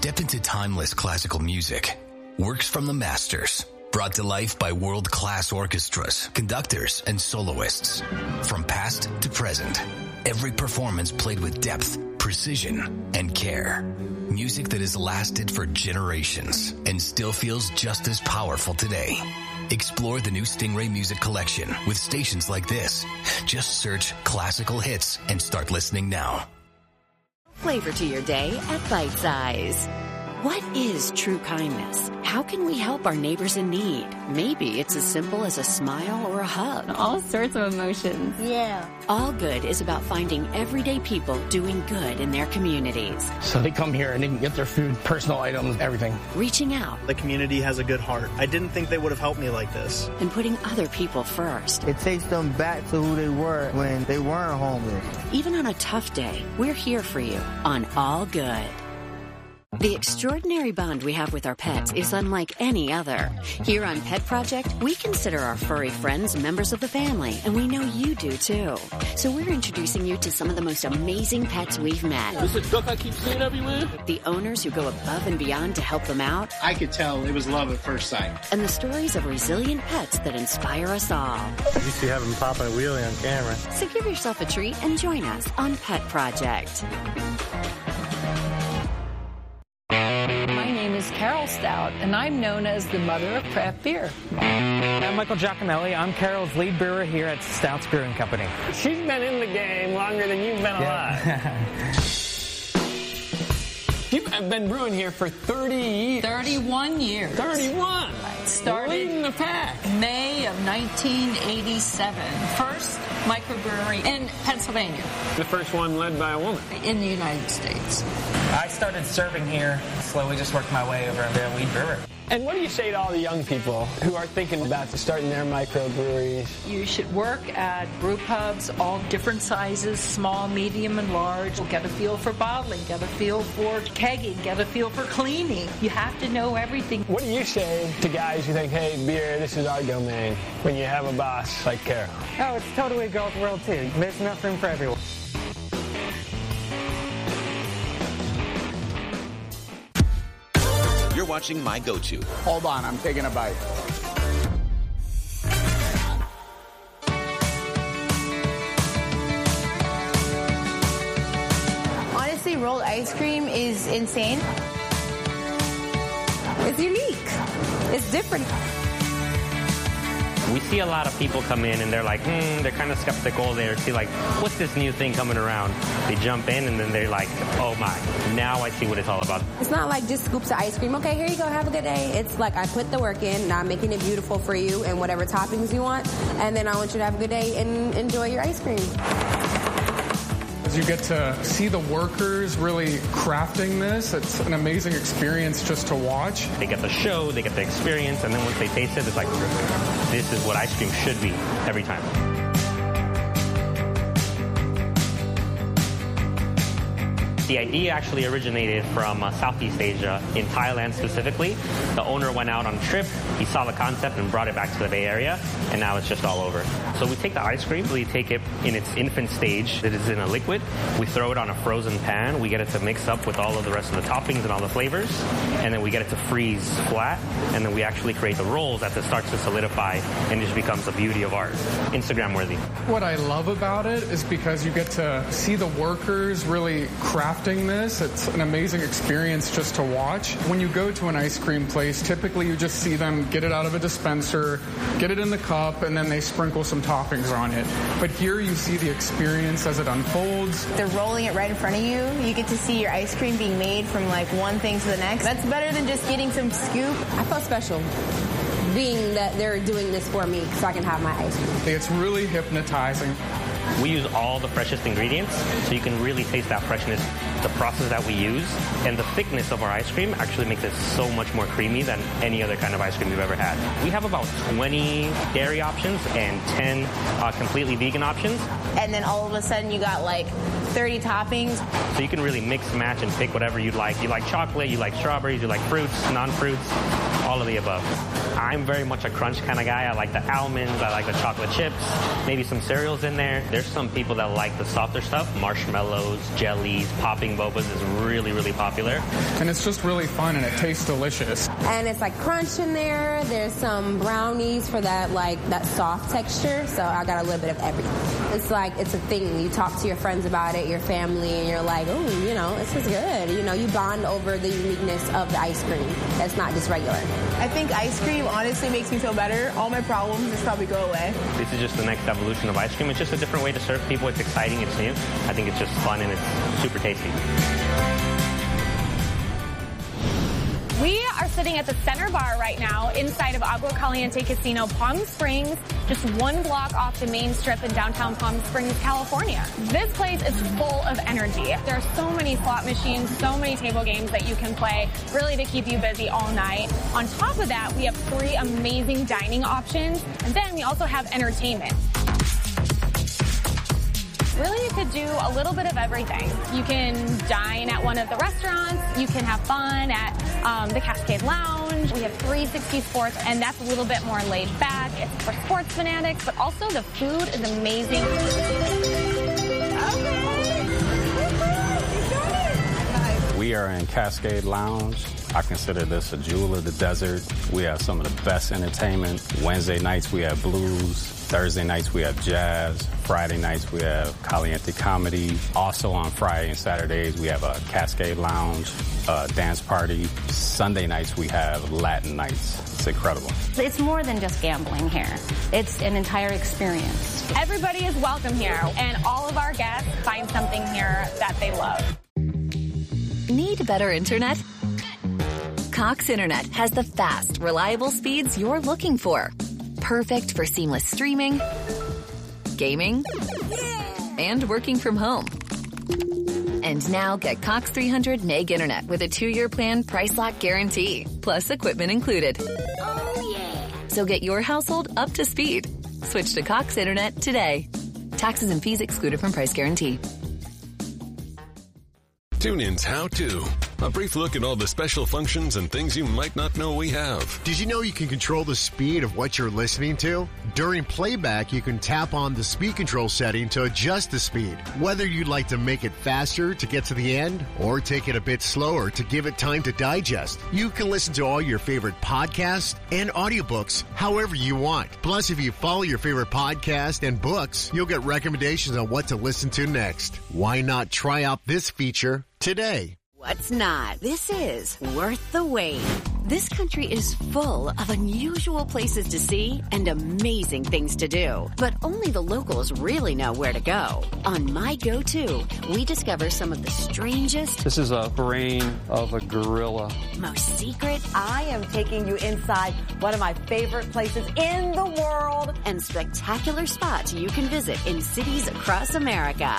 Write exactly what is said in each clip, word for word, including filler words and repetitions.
Step into timeless classical music. Works from the masters, brought to life by world-class orchestras, conductors, and soloists. From past to present, every performance played with depth, precision, and care. Music that has lasted for generations and still feels just as powerful today. Explore the new Stingray Music Collection with stations like this. Just search classical hits and start listening now. Flavor to your day at Bite Size. What is true kindness? How can we help our neighbors in need? Maybe it's as simple as a smile or a hug. All sorts of emotions. Yeah. All Good is about finding everyday people doing good in their communities. So they come here and they can get their food, personal items, everything. Reaching out. The community has a good heart. I didn't think they would have helped me like this. And putting other people first. It takes them back to who they were when they weren't homeless. Even on a tough day, we're here for you on All Good. The extraordinary bond we have with our pets is unlike any other. Here on Pet Project, we consider our furry friends members of the family, and we know you do too. So we're introducing you to some of the most amazing pets we've met. Is it duck I keep seeing everywhere? The owners who go above and beyond to help them out. I could tell it was love at first sight. And the stories of resilient pets that inspire us all. You see having popping a wheelie on camera. So give yourself a treat and join us on Pet Project. My name is Carol Stout, and I'm known as the mother of craft beer. I'm Michael Giacomelli. I'm Carol's lead brewer here at Stout's Brewing Company. She's been in the game longer than you've been alive. Yeah. You've been brewing here for thirty years. thirty-one years. thirty-one. Started leading the pack. May of nineteen eighty-seven. First microbrewery in Pennsylvania. The first one led by a woman. In the United States. I started serving here, slowly just worked my way over into lead brewer. And what do you say to all the young people who are thinking about starting their microbreweries? You should work at brew pubs, all different sizes, small, medium, and large. Get a feel for bottling, get a feel for kegging, get a feel for cleaning. You have to know everything. What do you say to guys who think, hey, beer, this is our domain, when you have a boss like Carol? Oh, it's totally a girl's world, too. There's enough room for everyone. You're watching My Go-To. Hold on, I'm taking a bite. Honestly, rolled ice cream is insane. It's unique. It's different. We see a lot of people come in and they're like, hmm, they're kind of skeptical. They see like, what's this new thing coming around? They jump in and then they're like, oh my, now I see what it's all about. It's not like just scoops of ice cream. Okay, here you go, have a good day. It's like I put the work in, now I'm making it beautiful for you and whatever toppings you want. And then I want you to have a good day and enjoy your ice cream. You get to see the workers really crafting this. It's an amazing experience just to watch. They get the show, they get the experience, and then once they taste it, it's like, this is what ice cream should be every time. The idea actually originated from uh, Southeast Asia, in Thailand specifically. The owner went out on a trip, he saw the concept and brought it back to the Bay Area, and now it's just all over. So we take the ice cream, we take it in its infant stage, that is in a liquid, we throw it on a frozen pan, we get it to mix up with all of the rest of the toppings and all the flavors, and then we get it to freeze flat, and then we actually create the rolls as it starts to solidify and just becomes the beauty of art. Instagram worthy. What I love about it is because you get to see the workers really craft this. It's an amazing experience just to watch. When you go to an ice cream place, typically you just see them get it out of a dispenser, get it in the cup, and then they sprinkle some toppings on it. But here you see the experience as it unfolds. They're rolling it right in front of you. You get to see your ice cream being made from like one thing to the next. That's better than just getting some scoop. I felt special being that they're doing this for me so I can have my ice cream. It's really hypnotizing. We use all the freshest ingredients, so you can really taste that freshness. The process that we use and the thickness of our ice cream actually makes it so much more creamy than any other kind of ice cream you've ever had. We have about twenty dairy options and ten uh, completely vegan options. And then all of a sudden you got like thirty toppings. So you can really mix, match, and pick whatever you'd like. You like chocolate, you like strawberries, you like fruits, non-fruits, all of the above. I'm very much a crunch kind of guy. I like the almonds, I like the chocolate chips, maybe some cereals in there. There's some people that like the softer stuff. Marshmallows, jellies, popping bobas is really, really popular. And it's just really fun and it tastes delicious. And it's like crunch in there. There's some brownies for that, like, that soft texture. So I got a little bit of everything. It's like, it's a thing. You talk to your friends about it, your family, and you're like, oh, you know, this is good. You know, you bond over the uniqueness of the ice cream. That's not just regular. I think ice cream honestly makes me feel better. All my problems just probably go away. This is just the next evolution of ice cream. It's just a different way to serve people. It's exciting, it's new. I think it's just fun and it's super tasty. We are sitting at the Center Bar right now inside of Agua Caliente Casino, Palm Springs, just one block off the main strip in downtown Palm Springs, California. This place is full of energy. There are so many slot machines, so many table games that you can play, really to keep you busy all night. On top of that, we have three amazing dining options, and then we also have entertainment. Really, you could do a little bit of everything. You can dine at one of the restaurants. You can have fun at um, the Cascade Lounge. We have three sixty Sports, and that's a little bit more laid back. It's for sports fanatics, but also the food is amazing. We are in Cascade Lounge. I consider this a jewel of the desert. We have some of the best entertainment. Wednesday nights we have blues. Thursday nights we have jazz. Friday nights we have Caliente comedy. Also on Friday and Saturdays we have a Cascade Lounge uh, dance party. Sunday nights we have Latin nights. It's incredible. It's more than just gambling here. It's an entire experience. Everybody is welcome here, and all of our guests find something here that they love. Need better internet? Cox Internet has the fast, reliable speeds you're looking for. Perfect for seamless streaming, gaming, and working from home. And now get Cox three hundred meg internet with a two-year plan price lock guarantee, plus equipment included. Oh, yeah. So get your household up to speed. Switch to Cox Internet today. Taxes and fees excluded from price guarantee. TuneIn's How To. A brief look at all the special functions and things you might not know we have. Did you know you can control the speed of what you're listening to? During playback, you can tap on the speed control setting to adjust the speed. Whether you'd like to make it faster to get to the end or take it a bit slower to give it time to digest, you can listen to all your favorite podcasts and audiobooks however you want. Plus, if you follow your favorite podcast and books, you'll get recommendations on what to listen to next. Why not try out this feature today? What's not? This is worth the wait. This country is full of unusual places to see and amazing things to do. But only the locals really know where to go. On My Go-To, we discover some of the strangest... This is a brain of a gorilla. ...most secret... I am taking you inside one of my favorite places in the world. ...and spectacular spots you can visit in cities across America.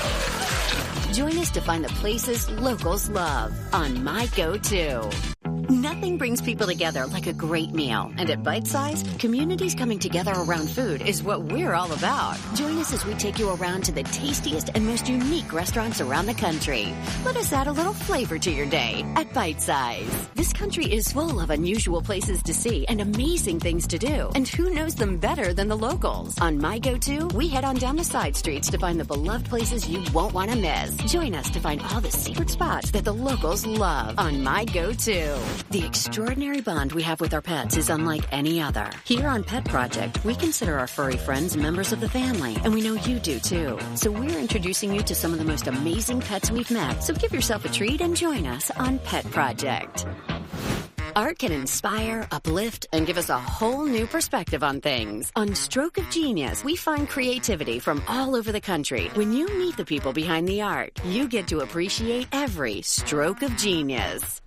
Join us to find the places locals love on My Go-To. Nothing brings people together like a great meal. And at Bite Size, communities coming together around food is what we're all about. Join us as we take you around to the tastiest and most unique restaurants around the country. Let us add a little flavor to your day at Bite Size. This country is full of unusual places to see and amazing things to do. And who knows them better than the locals? On My Go-To, we head on down the side streets to find the beloved places you won't want to miss. Join us to find all the secret spots that the locals love on My Go-To. The extraordinary bond we have with our pets is unlike any other. Here on Pet Project, we consider our furry friends members of the family, and we know you do too. So we're introducing you to some of the most amazing pets we've met. So give yourself a treat and join us on Pet Project. Art can inspire, uplift, and give us a whole new perspective on things. On Stroke of Genius, we find creativity from all over the country. When you meet the people behind the art, you get to appreciate every stroke of genius.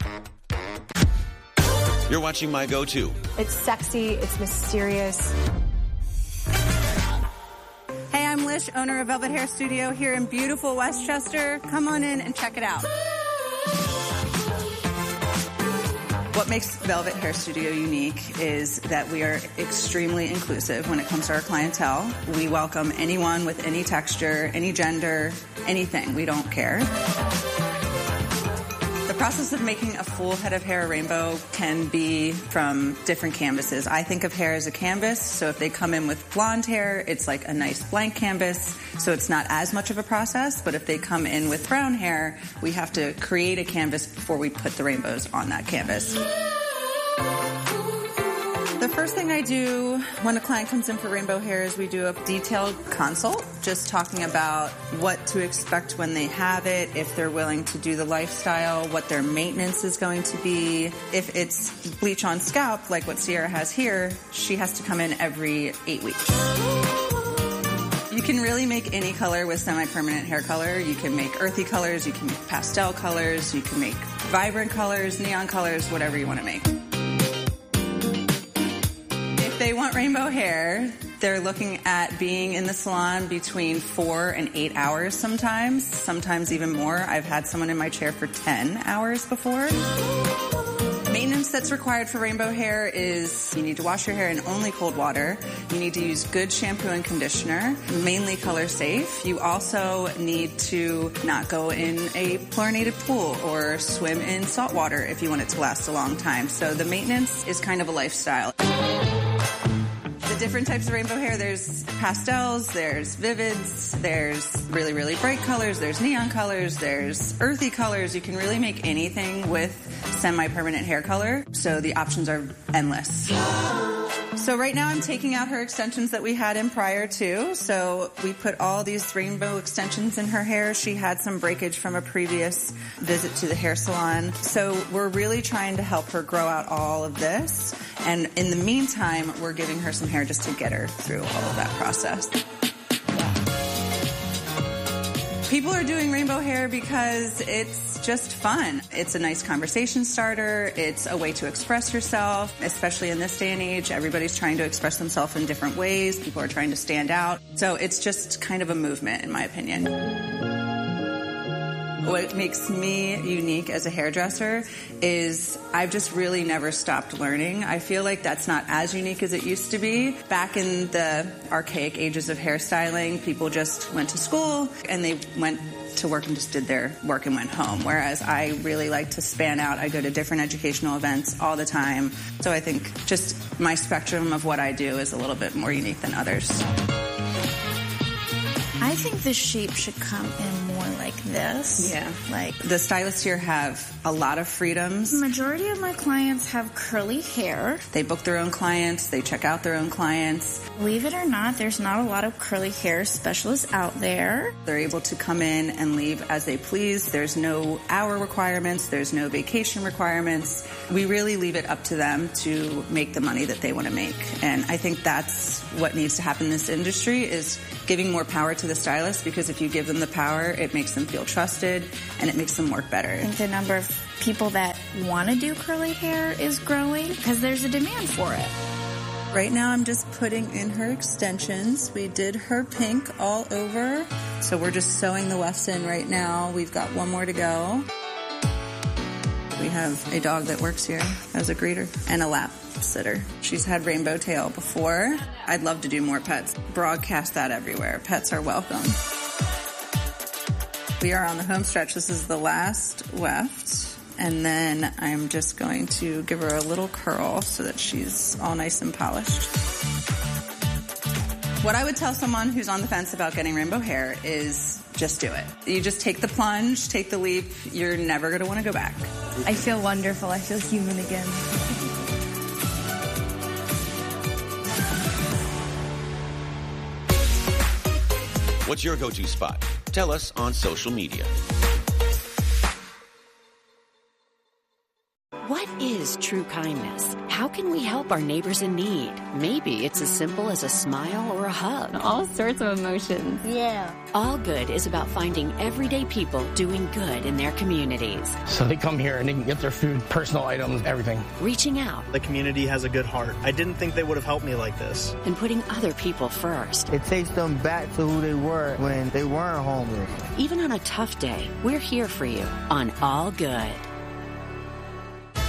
You're watching My Go-To. It's sexy, it's mysterious. Hey, I'm Lish, owner of Velvet Hair Studio here in beautiful Westchester. Come on in and check it out. What makes Velvet Hair Studio unique is that we are extremely inclusive when it comes to our clientele. We welcome anyone with any texture, any gender, anything. We don't care. The The process of making a full head of hair rainbow can be from different canvases. I think of hair as a canvas, so if they come in with blonde hair, it's like a nice blank canvas, so it's not as much of a process. But if they come in with brown hair, we have to create a canvas before we put the rainbows on that canvas. The first thing I do when a client comes in for rainbow hair is we do a detailed consult, just talking about what to expect when they have it, if they're willing to do the lifestyle, what their maintenance is going to be. If it's bleach on scalp, like what Sierra has here, she has to come in every eight weeks. You can really make any color with semi-permanent hair color. You can make earthy colors, you can make pastel colors, you can make vibrant colors, neon colors, whatever you want to make. If they want rainbow hair, they're looking at being in the salon between four and eight hours sometimes, sometimes even more. I've had someone in my chair for ten hours before. Maintenance that's required for rainbow hair is you need to wash your hair in only cold water. You need to use good shampoo and conditioner, mainly color safe. You also need to not go in a chlorinated pool or swim in salt water if you want it to last a long time. So the maintenance is kind of a lifestyle. The different types of rainbow hair, there's pastels, there's vivids, there's really, really bright colors, there's neon colors, there's earthy colors. You can really make anything with semi-permanent hair color, so the options are endless. So right now I'm taking out her extensions that we had in prior to. So we put all these rainbow extensions in her hair. She had some breakage from a previous visit to the hair salon. So we're really trying to help her grow out all of this. And in the meantime, we're giving her some hair just to get her through all of that process. People are doing rainbow hair because it's just fun. It's a nice conversation starter. It's a way to express yourself, especially in this day and age. Everybody's trying to express themselves in different ways. People are trying to stand out. So it's just kind of a movement, in my opinion. What makes me unique as a hairdresser is I've just really never stopped learning. I feel like that's not as unique as it used to be. Back in the archaic ages of hairstyling, people just went to school and they went to work and just did their work and went home. Whereas I really like to span out. I go to different educational events all the time. So I think just my spectrum of what I do is a little bit more unique than others. I think the shape should come in more like this. Yeah. Like the stylists here have a lot of freedoms. The majority of my clients have curly hair. They book their own clients. They check out their own clients. Believe it or not, there's not a lot of curly hair specialists out there. They're able to come in and leave as they please. There's no hour requirements. There's no vacation requirements. We really leave it up to them to make the money that they want to make. And I think that's what needs to happen in this industry is giving more power to the stylist, because if you give them the power, it makes them feel trusted and it makes them work better. I think the number of people that want to do curly hair is growing because there's a demand for it. Right now I'm just putting in her extensions. We did her pink all over, so we're just sewing the wefts in right now. We've got one more to go. We have a dog that works here as a greeter and a lap sitter. She's had rainbow tail before. I'd love to do more pets. Broadcast that everywhere. Pets are welcome. We are on the home stretch. This is the last weft. And then I'm just going to give her a little curl so that she's all nice and polished. What I would tell someone who's on the fence about getting rainbow hair is just do it. You just take the plunge, take the leap. You're never going to want to go back. I feel wonderful. I feel human again. What's your go-to spot? Tell us on social media. What is true kindness? How can we help our neighbors in need? Maybe it's as simple as a smile or a hug. All sorts of emotions. Yeah. All Good is about finding everyday people doing good in their communities. So they come here and they can get their food, personal items, everything. Reaching out. The community has a good heart. I didn't think they would have helped me like this. And putting other people first. It takes them back to who they were when they weren't homeless. Even on a tough day, we're here for you on All Good.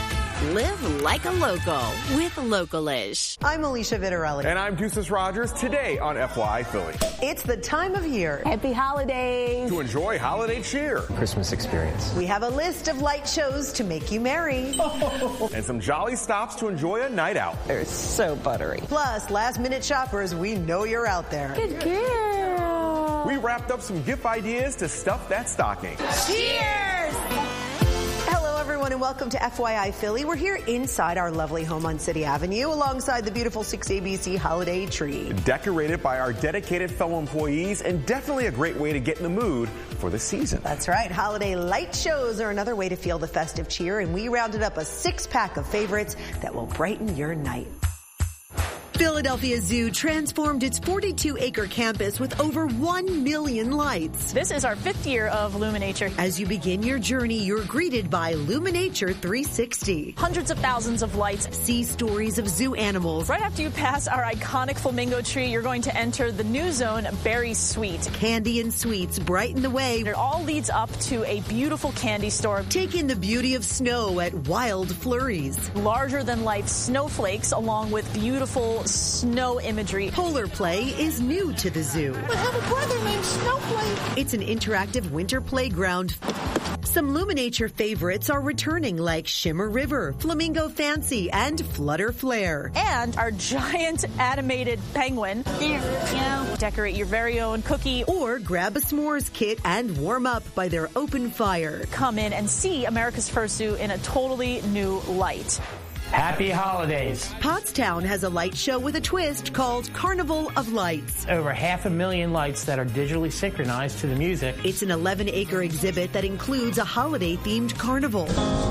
Live like a local with Localish. I'm Alicia Vittorelli. And I'm Deuces Rogers, today on F Y I Philly. It's the time of year. Happy holidays. To enjoy holiday cheer. Christmas experience. We have a list of light shows to make you merry. And some jolly stops to enjoy a night out. They're so buttery. Plus, last minute shoppers, we know you're out there. Good girl. We wrapped up some gift ideas to stuff that stocking. Cheers! Hello, everyone, and welcome to F Y I Philly. We're here inside our lovely home on City Avenue alongside the beautiful six A B C holiday tree. Decorated by our dedicated fellow employees and definitely a great way to get in the mood for the season. That's right. Holiday light shows are another way to feel the festive cheer, and we rounded up a six-pack of favorites that will brighten your night. Philadelphia Zoo transformed its forty-two acre campus with over one million lights. This is our fifth year of Luminature. As you begin your journey, you're greeted by Luminature three sixty. Hundreds of thousands of lights. See stories of zoo animals. Right after you pass our iconic flamingo tree, you're going to enter the new zone, Berry Sweet. Candy and sweets brighten the way. It all leads up to a beautiful candy store. Take in the beauty of snow at Wild Flurries. Larger-than-life snowflakes along with beautiful snow imagery. Polar Play is new to the zoo. I have a brother named Snowflake. It's an interactive winter playground. Some Luminature favorites are returning, like Shimmer River, Flamingo Fancy, and Flutter Flare. And our giant animated penguin. There, yeah. Decorate your very own cookie. Or grab a s'mores kit and warm up by their open fire. Come in and see America's First Zoo in a totally new light. Happy holidays. Pottstown has a light show with a twist called Carnival of Lights. Over half a million lights that are digitally synchronized to the music. It's an eleven acre exhibit that includes a holiday-themed carnival.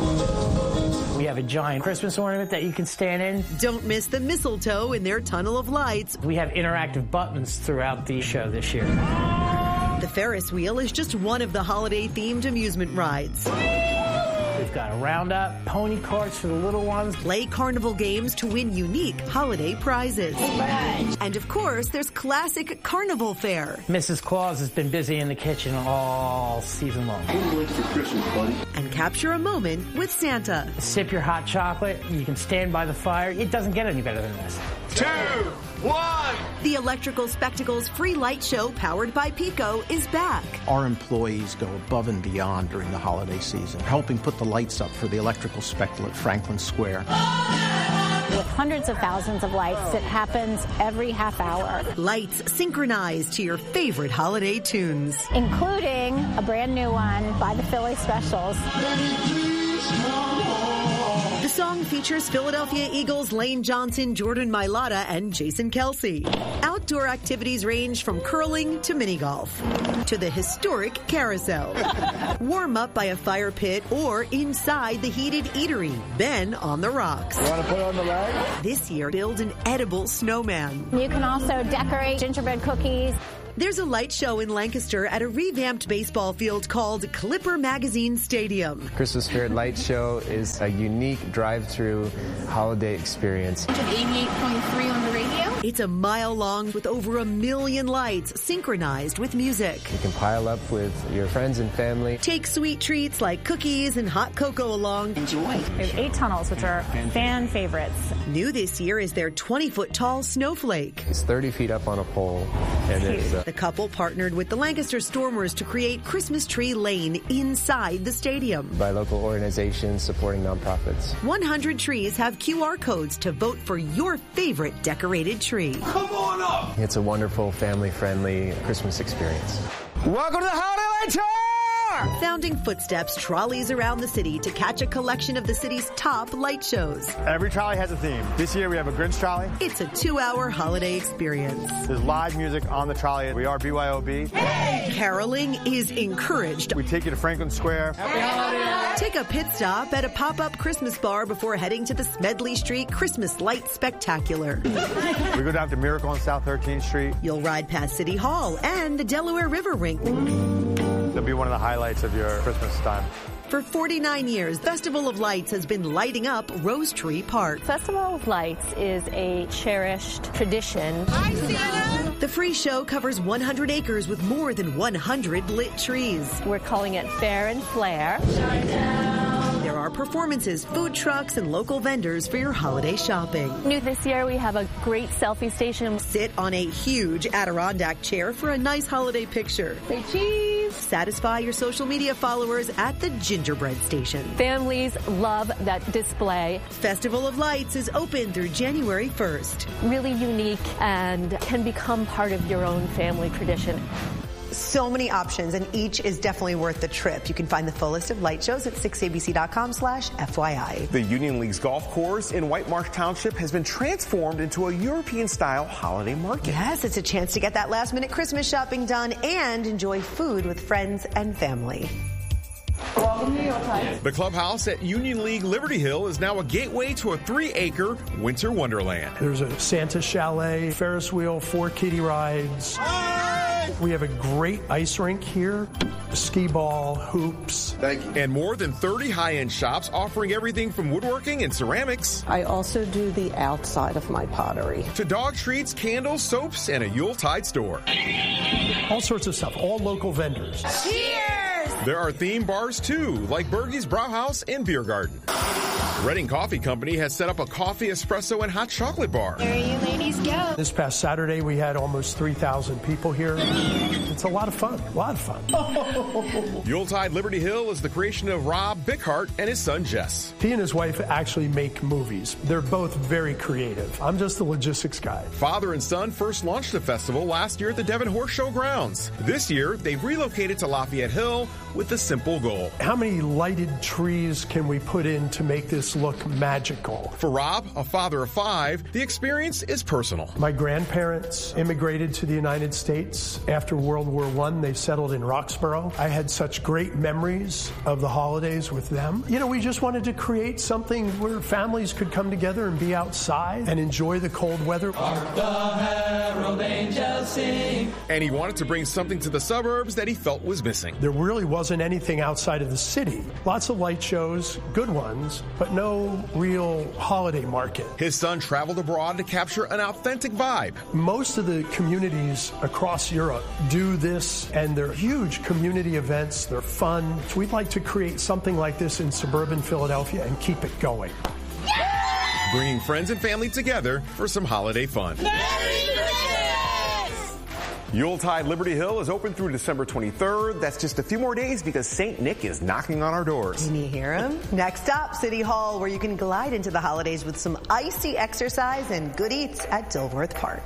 We have a giant Christmas ornament that you can stand in. Don't miss the mistletoe in their tunnel of lights. We have interactive buttons throughout the show this year. The Ferris wheel is just one of the holiday-themed amusement rides. We've got a roundup, pony carts for the little ones. Play carnival games to win unique holiday prizes. And of course, there's classic carnival fare. Missus Claus has been busy in the kitchen all season long. What's for Christmas, buddy? And capture a moment with Santa. Sip your hot chocolate. You can stand by the fire. It doesn't get any better than this. Two, one. The Electrical Spectacles free light show powered by Pico is back. Our employees go above and beyond during the holiday season, helping put the lights up for the Electrical Spectacle at Franklin Square. With hundreds of thousands of lights, it happens every half hour. Lights synchronized to your favorite holiday tunes. Including a brand new one by the Philly Specials. The song features Philadelphia Eagles Lane Johnson, Jordan Mailata, and Jason Kelsey. Outdoor activities range from curling to mini golf to the historic carousel. Warm up by a fire pit or inside the heated eatery, Ben on the Rocks. You want to put on the leg? This year, build an edible snowman. You can also decorate gingerbread cookies. There's a light show in Lancaster at a revamped baseball field called Clipper Magazine Stadium. Christmas Spirit Light Show is a unique drive-through holiday experience. eighty-eight point three on the radio. It's a mile long with over a million lights synchronized with music. You can pile up with your friends and family. Take sweet treats like cookies and hot cocoa along. Enjoy. We have eight tunnels, which are fan favorites. New this year is their twenty foot tall snowflake. It's thirty feet up on a pole, and it's uh, the couple partnered with the Lancaster Stormers to create Christmas Tree Lane inside the stadium. by local organizations supporting nonprofits. one hundred trees have Q R codes to vote for your favorite decorated tree. Come on up! It's a wonderful, family-friendly Christmas experience. Welcome to the Holiday Light Tour! Founding footsteps trolleys around the city to catch a collection of the city's top light shows. Every trolley has a theme. This year we have a Grinch trolley. It's a two-hour holiday experience. There's live music on the trolley. We are B Y O B. Hey! Caroling is encouraged. We take you to Franklin Square. Happy holidays! Take a pit stop at a pop-up Christmas bar before heading to the Smedley Street Christmas Light Spectacular. We go down to Miracle on South thirteenth Street. You'll ride past City Hall and the Delaware River Rink. That'll be one of the highlights of your Christmas time. For forty-nine years, Festival of Lights has been lighting up Rose Tree Park. Festival of Lights is a cherished tradition. Hi, Santa! The free show covers one hundred acres with more than one hundred lit trees. We're calling it Fair and Flare. There are performances, food trucks, and local vendors for your holiday shopping. New this year, we have a great selfie station. Sit on a huge Adirondack chair for a nice holiday picture. Say cheese. Satisfy your social media followers at the Gingerbread Station. Families love that display. Festival of Lights is open through January first. Really unique and can become part of your own family tradition. So many options, and each is definitely worth the trip. You can find the full list of light shows at six A B C dot com slash F Y I. The Union League's golf course in White Marsh Township has been transformed into a European-style holiday market. Yes, it's a chance to get that last-minute Christmas shopping done and enjoy food with friends and family. Welcome to Yuletide. The clubhouse at Union League Liberty Hill is now a gateway to a three-acre winter wonderland. There's a Santa chalet, Ferris wheel, four kiddie rides. We have a great ice rink here, skee ball, hoops. Thank you. And more than thirty high-end shops offering everything from woodworking and ceramics. I also do the outside of my pottery. To dog treats, candles, soaps, and a Yuletide store. All sorts of stuff, all local vendors. Cheers! There are theme bars too, like Bergie's Brauhaus and Beer Garden. Reading Coffee Company has set up a coffee, espresso, and hot chocolate bar. There you ladies go. This past Saturday, we had almost three thousand people here. It's a lot of fun, a lot of fun. Yuletide Liberty Hill is the creation of Rob Bickhart and his son, Jess. He and his wife actually make movies. They're both very creative. I'm just the logistics guy. Father and son first launched the festival last year at the Devon Horse Show grounds. This year, they've relocated to Lafayette Hill with a simple goal. How many lighted trees can we put in to make this look magical? For Rob, a father of five, the experience is personal. My grandparents immigrated to the United States after World War One. They settled in Roxborough. I had such great memories of the holidays with them. You know, we just wanted to create something where families could come together and be outside and enjoy the cold weather. Hark the herald angels sing. And he wanted to bring something to the suburbs that he felt was missing. There really wasn't anything outside of the city. Lots of light shows, good ones, but no real holiday market. His son traveled abroad to capture an authentic vibe. Most of the communities across Europe do this, and they're huge community events. They're fun. So we'd like to create something like this in suburban Philadelphia and keep it going. Bringing friends and family together for some holiday fun. Yuletide Liberty Hill is open through December twenty-third. That's just a few more days because Saint Nick is knocking on our doors. Can you hear him? Next up, City Hall, where you can glide into the holidays with some icy exercise and good eats at Dilworth Park.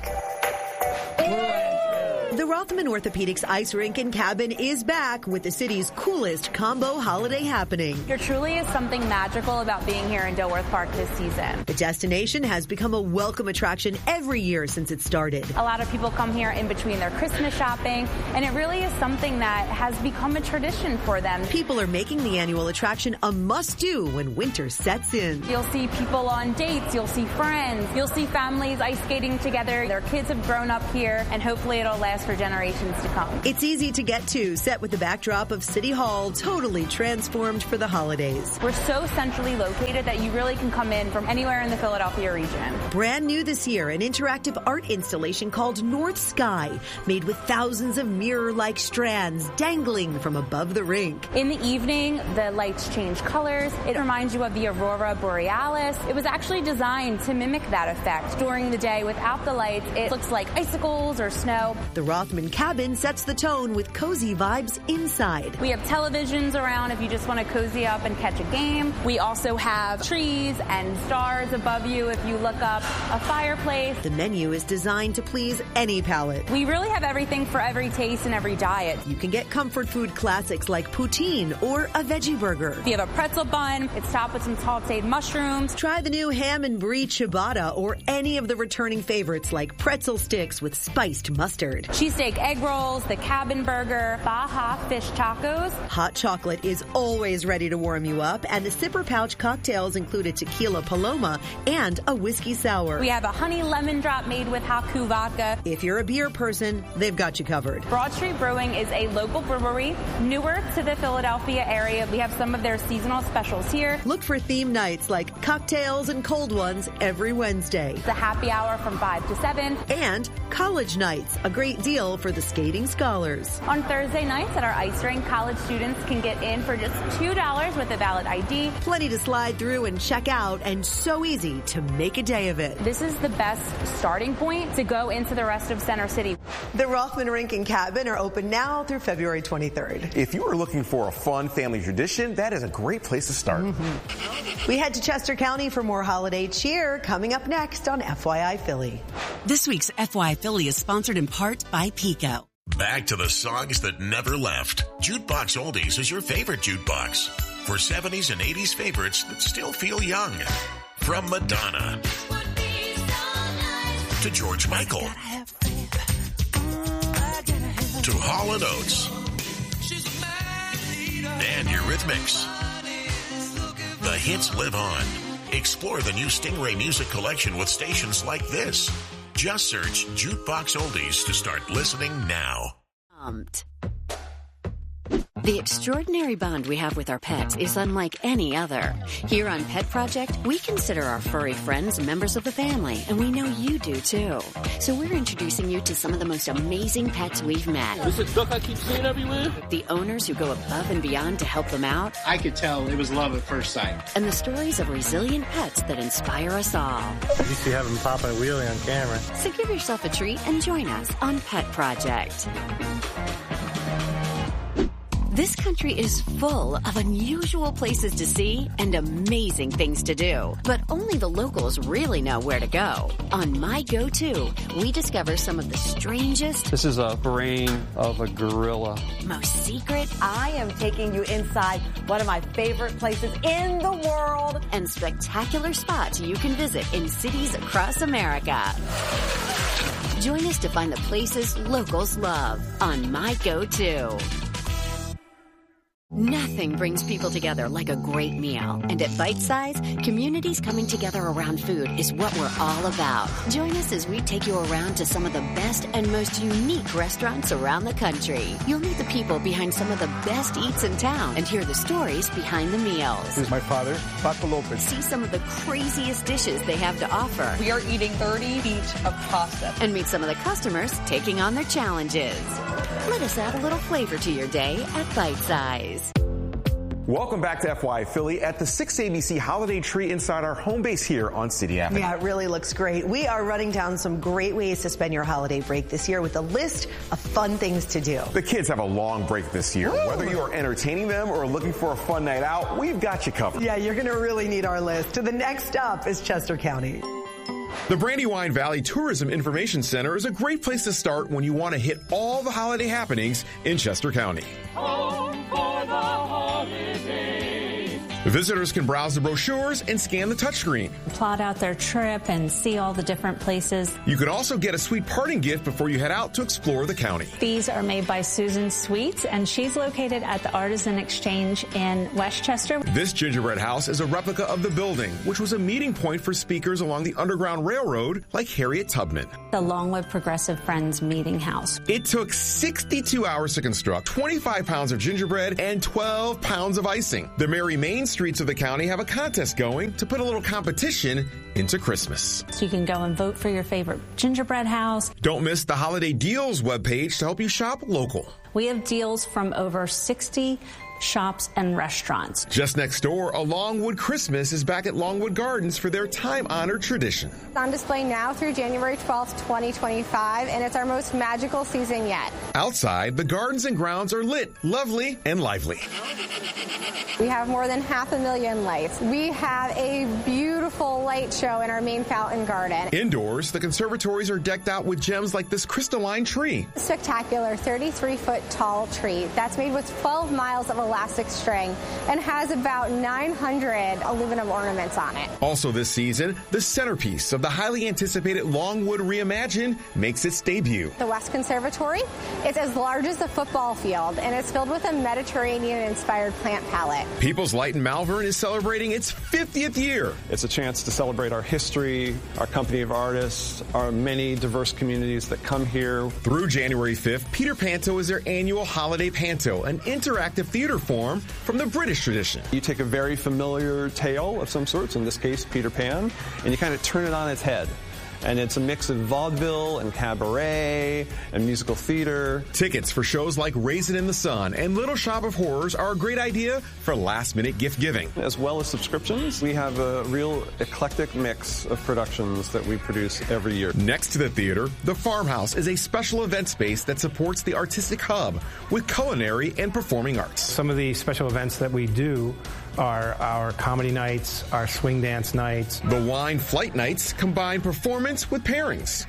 The Rothman Orthopedics Ice Rink and Cabin is back with the city's coolest combo holiday happening. There truly is something magical about being here in Dilworth Park this season. The destination has become a welcome attraction every year since it started. A lot of people come here in between their Christmas shopping, and it really is something that has become a tradition for them. People are making the annual attraction a must-do when winter sets in. You'll see people on dates, you'll see friends, you'll see families ice skating together. Their kids have grown up here, and hopefully it'll last for generations to come. It's easy to get to, set with the backdrop of City Hall, totally transformed for the holidays. We're so centrally located that you really can come in from anywhere in the Philadelphia region. Brand new this year, an interactive art installation called North Sky, made with thousands of mirror-like strands dangling from above the rink. In the evening, the lights change colors. It reminds you of the Aurora Borealis. It was actually designed to mimic that effect. During the day, without the lights, it looks like icicles or snow. The Rothman Cabin sets the tone with cozy vibes inside. We have televisions around if you just want to cozy up and catch a game. We also have trees and stars above you if you look up, a fireplace. The menu is designed to please any palate. We really have everything for every taste and every diet. You can get comfort food classics like poutine or a veggie burger. We have a pretzel bun. It's topped with some sauteed mushrooms. Try the new ham and brie ciabatta or any of the returning favorites like pretzel sticks with spiced mustard. Cheesesteak egg rolls, the cabin burger, Baja fish tacos. Hot chocolate is always ready to warm you up, and the Sipper Pouch cocktails include a tequila paloma and a whiskey sour. We have a honey lemon drop made with Haku vodka. If you're a beer person, they've got you covered. Broad Street Brewing is a local brewery newer to the Philadelphia area. We have some of their seasonal specials here. Look for theme nights like cocktails and cold ones every Wednesday. The happy hour from five to seven. And college nights, a great deal deal for the skating scholars. On Thursday nights at our ice rink, college students can get in for just two dollars with a valid I D. Plenty to slide through and check out, and so easy to make a day of it. This is the best starting point to go into the rest of Center City. The Rothman Rink and Cabin are open now through February twenty-third. If you are looking for a fun family tradition, that is a great place to start. Mm-hmm. We head to Chester County for more holiday cheer coming up next on F Y I Philly. This week's F Y I Philly is sponsored in part by Pico. Back to the songs that never left. Jukebox Oldies is your favorite jukebox. For seventies and eighties favorites that still feel young. From Madonna to George Michael to Hall and Oates and Eurythmics. The hits live on. Explore the new Stingray Music Collection with stations like this. Just search Jukebox Oldies to start listening now. Pumped. The extraordinary bond we have with our pets is unlike any other. Here on Pet Project, we consider our furry friends members of the family, and we know you do too. So we're introducing you to some of the most amazing pets we've met. This is duck I keep seeing everywhere. The owners who go above and beyond to help them out. I could tell it was love at first sight. And the stories of resilient pets that inspire us all. You used to have him pop a wheelie on camera. So give yourself a treat and join us on Pet Project. This country is full of unusual places to see and amazing things to do, but only the locals really know where to go. On My Go-To, we discover some of the strangest... This is a brain of a gorilla. ...most secret... I am taking you inside one of my favorite places in the world... ...and spectacular spots you can visit in cities across America. Join us to find the places locals love on My Go-To. Nothing brings people together like a great meal. And at Bite Size, communities coming together around food is what we're all about. Join us as we take you around to some of the best and most unique restaurants around the country. You'll meet the people behind some of the best eats in town and hear the stories behind the meals. This is my father, Paco Lopez. See some of the craziest dishes they have to offer. We are eating thirty feet of pasta. And meet some of the customers taking on their challenges. Let us add a little flavor to your day at Bite Size. Welcome back to F Y I Philly at the six A B C holiday tree inside our home base here on City Avenue. Yeah, it really looks great. We are running down some great ways to spend your holiday break this year with a list of fun things to do. The kids have a long break this year. Woo! Whether you are entertaining them or looking for a fun night out, we've got you covered. Yeah, you're going to really need our list. The next up is Chester County. The Brandywine Valley Tourism Information Center is a great place to start when you want to hit all the holiday happenings in Chester County. Home for the holidays. Visitors can browse the brochures and scan the touchscreen. Plot out their trip and see all the different places. You can also get a sweet parting gift before you head out to explore the county. These are made by Susan Sweets, and she's located at the Artisan Exchange in Westchester. This gingerbread house is a replica of the building, which was a meeting point for speakers along the Underground Railroad like Harriet Tubman. The Longwood Progressive Friends Meeting House. It took sixty-two hours to construct, twenty-five pounds of gingerbread, and twelve pounds of icing. The Merry Main streets of the county have a contest going to put a little competition into Christmas. So you can go and vote for your favorite gingerbread house. Don't miss the Holiday Deals webpage to help you shop local. We have deals from over sixty shops and restaurants. Just next door, a Longwood Christmas is back at Longwood Gardens for their time-honored tradition. It's on display now through January twelfth, twenty twenty-five, and it's our most magical season yet. Outside, the gardens and grounds are lit, lovely, and lively. We have more than half a million lights. We have a beautiful light show in our main fountain garden. Indoors, the conservatories are decked out with gems like this crystalline tree. Spectacular thirty-three foot tall tree that's made with twelve miles of elastic string and has about nine hundred aluminum ornaments on it. Also this season, the centerpiece of the highly anticipated Longwood Reimagined makes its debut. The West Conservatory is as large as the football field, and it's filled with a Mediterranean-inspired plant palette. People's Light in Malvern is celebrating its fiftieth year. It's a chance to celebrate our history, our company of artists, our many diverse communities that come here. Through January fifth, Peter Panto is their annual Holiday Panto, an interactive theater form from the British tradition. You take a very familiar tale of some sorts, in this case Peter Pan, and you kind of turn it on its head. And it's a mix of vaudeville and cabaret and musical theater. Tickets for shows like Raisin in the Sun and Little Shop of Horrors are a great idea for last-minute gift giving. As well as subscriptions, we have a real eclectic mix of productions that we produce every year. Next to the theater, the Farmhouse is a special event space that supports the artistic hub with culinary and performing arts. Some of the special events that we do are our comedy nights, our swing dance nights. The Wine Flight Nights combine performance with pairings.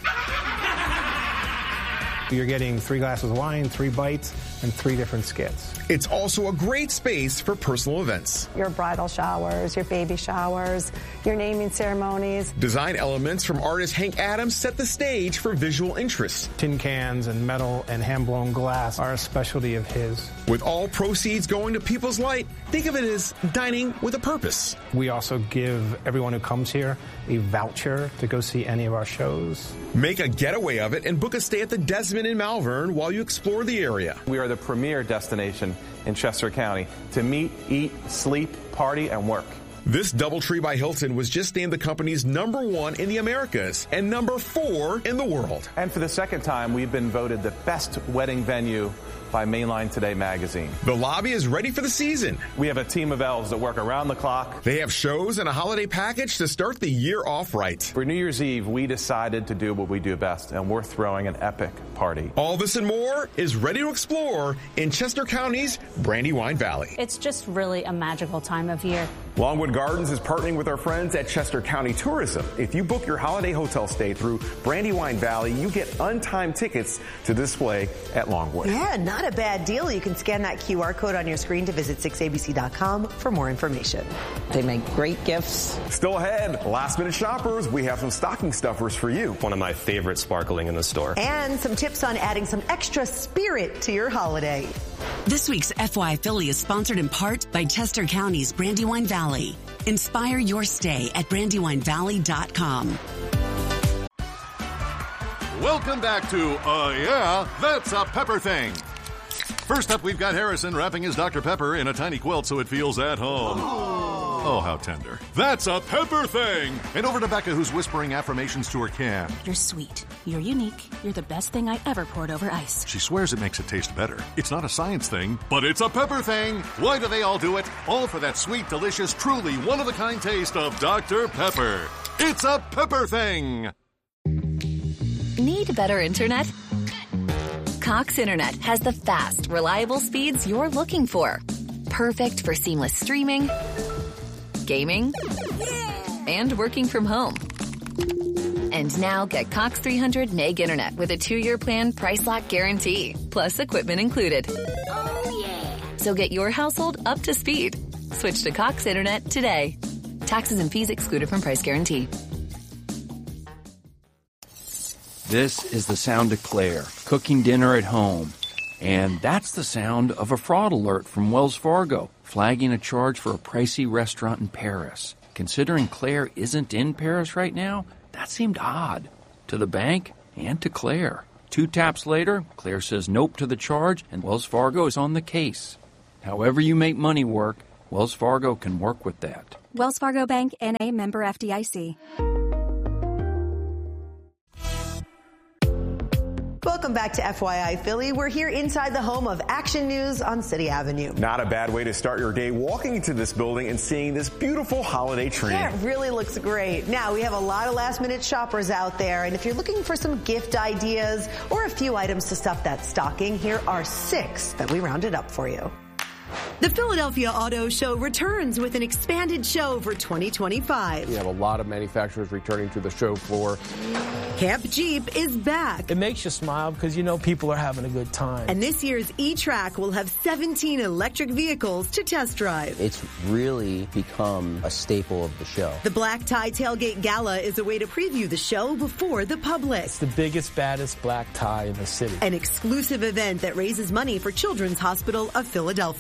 You're getting three glasses of wine, three bites, and three different skits. It's also a great space for personal events. Your bridal showers, your baby showers, your naming ceremonies. Design elements from artist Hank Adams set the stage for visual interests. Tin cans and metal and hand-blown glass are a specialty of his. With all proceeds going to People's Light, think of it as dining with a purpose. We also give everyone who comes here a voucher to go see any of our shows. Make a getaway of it and book a stay at the Desmond in Malvern while you explore the area. We are the premier destination in Chester County to meet, eat, sleep, party, and work. This DoubleTree by Hilton was just named the company's number one in the Americas and number four in the world. And for the second time, we've been voted the best wedding venue by Mainline Today magazine. The lobby is ready for the season. We have a team of elves that work around the clock. They have shows and a holiday package to start the year off right. For New Year's Eve, we decided to do what we do best, and we're throwing an epic party. All this and more is ready to explore in Chester County's Brandywine Valley. It's just really a magical time of year. Longwood Gardens is partnering with our friends at Chester County Tourism. If you book your holiday hotel stay through Brandywine Valley, you get untimed tickets to display at Longwood. Yeah, not a bad deal. You can scan that Q R code on your screen to visit six A B C dot com for more information. They make great gifts. Still ahead, last minute shoppers, we have some stocking stuffers for you. One of my favorite sparkling in the store. And some tips on adding some extra spirit to your holiday. This week's F Y Philly is sponsored in part by Chester County's Brandywine Valley. Inspire your stay at brandywine valley dot com. Welcome back to Uh Yeah, That's a Pepper Thing. First up, we've got Harrison wrapping his Doctor Pepper in a tiny quilt so it feels at home. Oh, how tender. That's a Pepper Thing! And over to Becca, who's whispering affirmations to her can. You're sweet. You're unique. You're the best thing I ever poured over ice. She swears it makes it taste better. It's not a science thing, but it's a Pepper Thing! Why do they all do it? All for that sweet, delicious, truly one-of-a-kind taste of Doctor Pepper. It's a Pepper Thing! Need better internet? Cox Internet has the fast, reliable speeds you're looking for. Perfect for seamless streaming, gaming, and working from home. And now get Cox three hundred meg internet with a two-year plan price lock guarantee, plus equipment included. Oh, yeah. So get your household up to speed. Switch to Cox Internet today. Taxes and fees excluded from price guarantee. This is the sound of Claire, cooking dinner at home. And that's the sound of a fraud alert from Wells Fargo, flagging a charge for a pricey restaurant in Paris. Considering Claire isn't in Paris right now, that seemed odd. To the bank and to Claire. Two taps later, Claire says nope to the charge, and Wells Fargo is on the case. However you make money work, Wells Fargo can work with that. Wells Fargo Bank, N A member F D I C. Welcome back to F Y I Philly. We're here inside the home of Action News on City Avenue. Not a bad way to start your day, walking into this building and seeing this beautiful holiday tree. Yeah, it really looks great. Now, we have a lot of last-minute shoppers out there, and if you're looking for some gift ideas or a few items to stuff that stocking, here are six that we rounded up for you. The Philadelphia Auto Show returns with an expanded show for twenty twenty-five. We have a lot of manufacturers returning to the show floor. Camp Jeep is back. It makes you smile because you know people are having a good time. And this year's E-Track will have seventeen electric vehicles to test drive. It's really become a staple of the show. The Black Tie Tailgate Gala is a way to preview the show before the public. It's the biggest, baddest black tie in the city. An exclusive event that raises money for Children's Hospital of Philadelphia. We've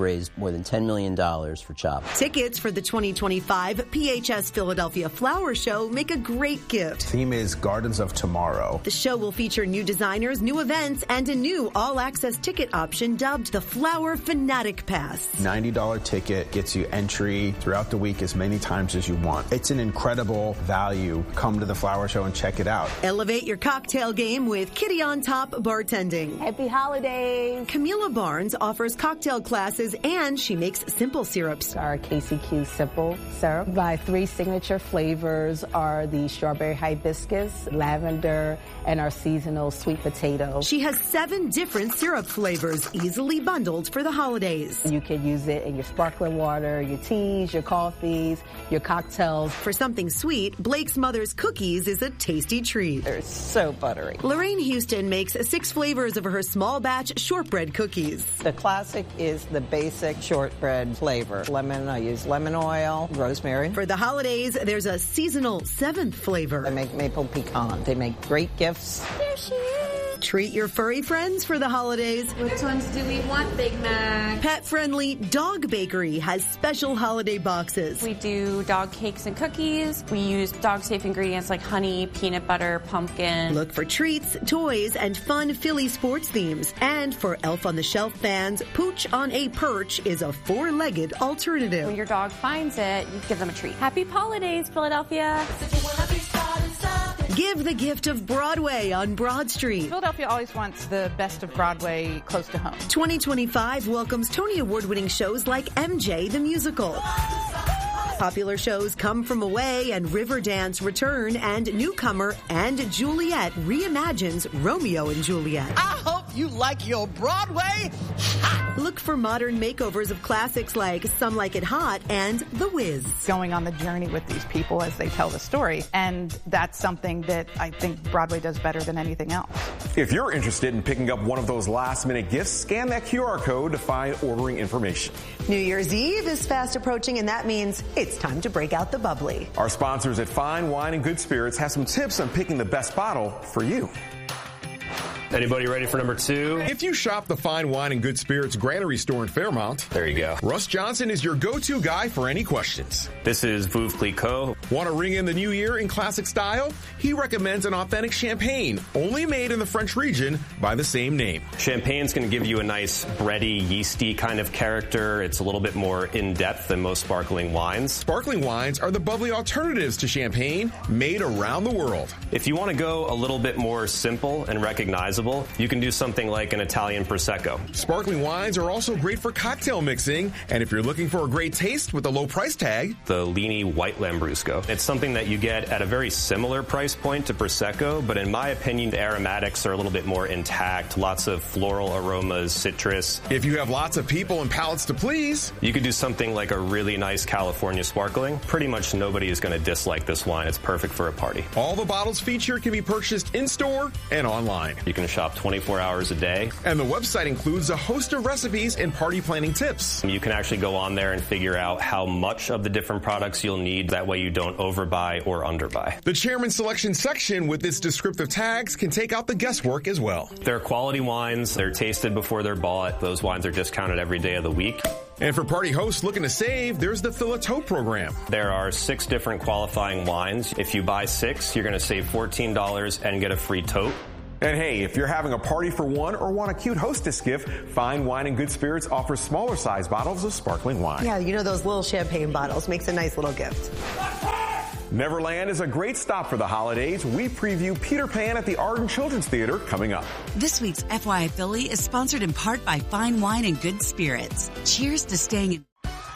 raised more than ten million dollars for CHOP. Tickets for the twenty twenty-five P H S Philadelphia Flower Show make a great gift. Theme is Gardens of Tomorrow. The show will feature new designers, new events, and a new all-access ticket option dubbed the Flower Fanatic Pass. ninety dollars ticket gets you entry throughout the week as many times as you want. It's an incredible value. Come to the Flower Show and check it out. Elevate your cocktail game with Kitty on Top bartending. Happy holidays. Camila Barnes offers cocktail classes and she makes simple syrups. Our K C Q simple syrup. My three signature flavors are the strawberry hibiscus, lavender, and our seasonal sweet potato. She has seven different syrup flavors easily bundled for the holidays. You can use it in your sparkling water, your teas, your coffees, your cocktails. For something sweet, Blake's Mother's Cookies is a tasty treat. They're so buttery. Lorraine Houston makes six flavors of her small batch shortbread cookies. The classic is the basic shortbread flavor. Lemon, I use lemon oil, rosemary. For the holidays, there's a seasonal seventh flavor. They make maple pecan. They make great gifts. There she is. Treat your furry friends for the holidays. Which ones do we want, Big Mac? Pet-friendly Dog Bakery has special holiday boxes. We do dog cakes and cookies. We use dog-safe ingredients like honey, peanut butter, pumpkin. Look for treats, toys, and fun Philly sports themes. And for Elf on the Shelf fans, Pooch on a Perch is a four-legged alternative. When your dog finds it, you give them a treat. Happy holidays, Philadelphia. Give the gift of Broadway on Broad Street. Philadelphia always wants the best of Broadway close to home. twenty twenty-five welcomes Tony Award-winning shows like M J the Musical. Popular shows Come From Away and Riverdance return, and newcomer And Juliet reimagines Romeo and Juliet. I hope you like your Broadway hot. Look for modern makeovers of classics like Some Like It Hot and The Wiz. Going on the journey with these people as they tell the story, and that's something that I think Broadway does better than anything else. If you're interested in picking up one of those last-minute gifts, scan that Q R code to find ordering information. New Year's Eve is fast approaching, and that means it's time to break out the bubbly. Our sponsors at Fine Wine and Good Spirits have some tips on picking the best bottle for you. Anybody ready for number two? If you shop the Fine Wine and Good Spirits Granary store in Fairmount, there you go. Russ Johnson is your go-to guy for any questions. This is Veuve Clicquot. Want to ring in the new year in classic style? He recommends an authentic champagne, only made in the French region by the same name. Champagne's going to give you a nice bready, yeasty kind of character. It's a little bit more in-depth than most sparkling wines. Sparkling wines are the bubbly alternatives to champagne made around the world. If you want to go a little bit more simple and recognizable, you can do something like an Italian Prosecco. Sparkling wines are also great for cocktail mixing, and if you're looking for a great taste with a low price tag, the Lini White Lambrusco. It's something that you get at a very similar price point to Prosecco, but in my opinion, the aromatics are a little bit more intact, lots of floral aromas, citrus. If you have lots of people and palates to please, you could do something like a really nice California sparkling. Pretty much nobody is going to dislike this wine. It's perfect for a party. All the bottles featured can be purchased in-store and online. You can shop twenty-four hours a day. And the website includes a host of recipes and party planning tips. You can actually go on there and figure out how much of the different products you'll need. That way you don't overbuy or underbuy. The Chairman's Selection section with its descriptive tags can take out the guesswork as well. They're quality wines. They're tasted before they're bought. Those wines are discounted every day of the week. And for party hosts looking to save, there's the Fill a Tote program. There are six different qualifying wines. If you buy six, you're going to save fourteen dollars and get a free tote. And hey, if you're having a party for one or want a cute hostess gift, Fine Wine and Good Spirits offers smaller size bottles of sparkling wine. Yeah, you know those little champagne bottles. Makes a nice little gift. Neverland is a great stop for the holidays. We preview Peter Pan at the Arden Children's Theater coming up. This week's F Y I Philly is sponsored in part by Fine Wine and Good Spirits. Cheers to staying in.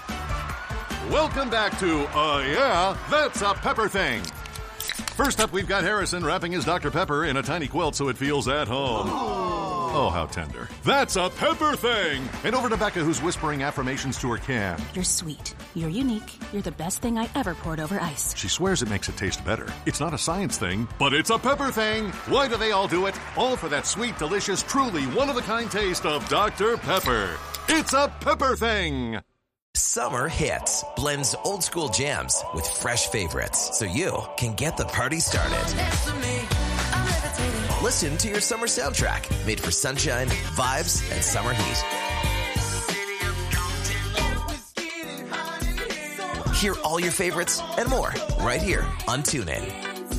Welcome back to Uh Yeah, That's a Pepper Thing. First up, we've got Harrison wrapping his Doctor Pepper in a tiny quilt so it feels at home. Oh, oh how tender. That's a Pepper Thing! And over to Becca, who's whispering affirmations to her can. You're sweet. You're unique. You're the best thing I ever poured over ice. She swears it makes it taste better. It's not a science thing, but it's a Pepper Thing! Why do they all do it? All for that sweet, delicious, truly one-of-a-kind taste of Doctor Pepper. It's a Pepper Thing! Summer Hits blends old school jams with fresh favorites so you can get the party started. Listen to your summer soundtrack made for sunshine, vibes, and summer heat. Hear all your favorites and more right here on TuneIn.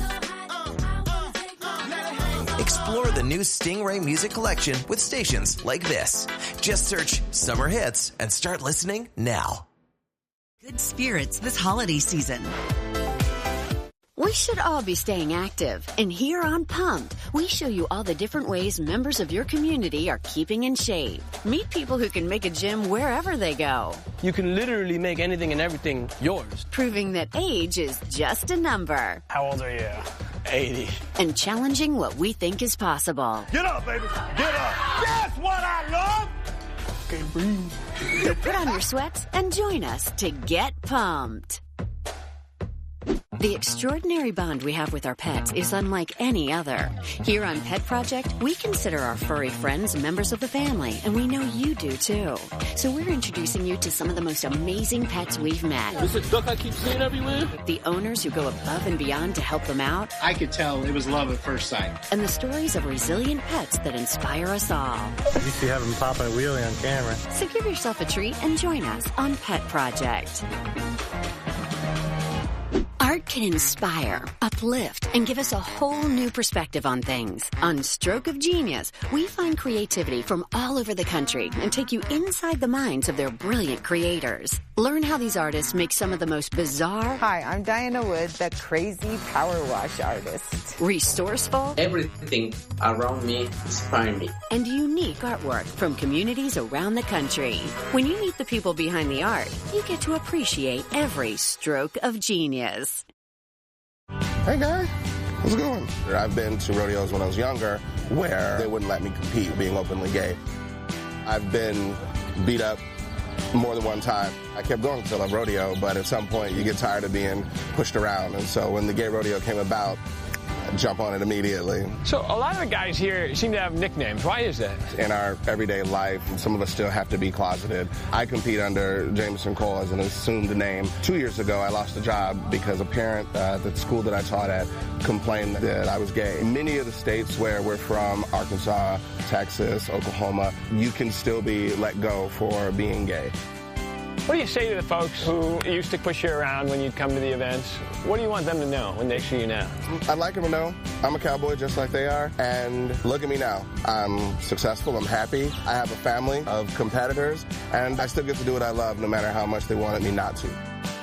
Explore the new Stingray music collection with stations like this. Just search Summer Hits and start listening now. Good spirits this holiday season. We should all be staying active. And here on Pumped, we show you all the different ways members of your community are keeping in shape. Meet people who can make a gym wherever they go. You can literally make anything and everything yours. Proving that age is just a number. How old are you? eighty. And challenging what we think is possible. Get up, baby. Get up. That's what I love. Okay, breathe. So put on your sweats and join us to get pumped. The extraordinary bond we have with our pets is unlike any other. Here on Pet Project, we consider our furry friends members of the family, and we know you do too. So we're introducing you to some of the most amazing pets we've met. This is a duck I keep seeing everywhere? The owners who go above and beyond to help them out. I could tell it was love at first sight. And the stories of resilient pets that inspire us all. You see having Papa and Wheelie on camera. So give yourself a treat and join us on Pet Project. Art can inspire, uplift, and give us a whole new perspective on things. On Stroke of Genius, we find creativity from all over the country and take you inside the minds of their brilliant creators. Learn how these artists make some of the most bizarre... Hi, I'm Diana Wood, the crazy power wash artist. Resourceful... Everything around me inspires me. And unique artwork from communities around the country. When you meet the people behind the art, you get to appreciate every stroke of genius. Hey guys, how's it going? I've been to rodeos when I was younger where they wouldn't let me compete being openly gay. I've been beat up more than one time. I kept going to the rodeo, but at some point you get tired of being pushed around. And so when the gay rodeo came about, I jump on it immediately. So a lot of the guys here seem to have nicknames. Why is that? In our everyday life, some of us still have to be closeted. I compete under Jameson Cole as an assumed name. Two years ago, I lost a job because a parent uh, at the school that I taught at complained that I was gay. In many of the states where we're from, Arkansas, Texas, Oklahoma, you can still be let go for being gay. What do you say to the folks who used to push you around when you'd come to the events? What do you want them to know when they see you now? I'd like them to know I'm a cowboy just like they are. And look at me now. I'm successful. I'm happy. I have a family of competitors. And I still get to do what I love no matter how much they wanted me not to.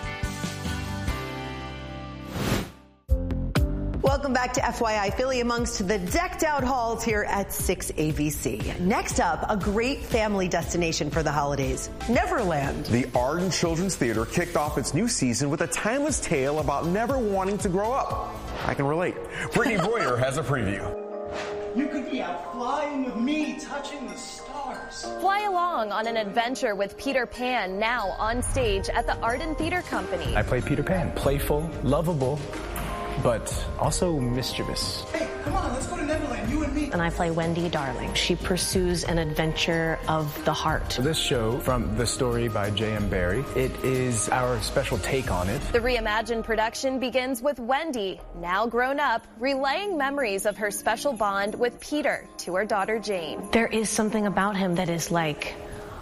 Welcome back to F Y I Philly amongst the decked out halls here at six A B C. Next up, a great family destination for the holidays, Neverland. The Arden Children's Theater kicked off its new season with a timeless tale about never wanting to grow up. I can relate. Brittany Boyer has a preview. You could be out flying with me, touching the stars. Fly along on an adventure with Peter Pan, now on stage at the Arden Theater Company. I play Peter Pan, playful, lovable, but also mischievous. Hey, come on, let's go to Neverland, you and me. And I play Wendy Darling. She pursues an adventure of the heart. This show, from the story by J M Barrie, it is our special take on it. The reimagined production begins with Wendy, now grown up, relaying memories of her special bond with Peter to her daughter Jane. There is something about him that is like